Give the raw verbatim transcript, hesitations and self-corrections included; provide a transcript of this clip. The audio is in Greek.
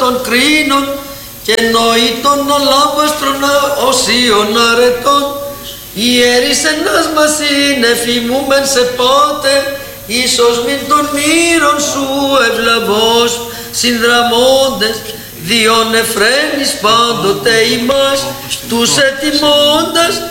των κρίνων και νοήτων αλάβαστρων οσίων αρετών. Ιερείς ενάς μας είναι φημούμεν σε πάτερ, ίσως μην των μύρων σου ευλαβώς συνδραμώντες, διόν εφραίνεις πάντοτε ημάς τους ετοιμώντας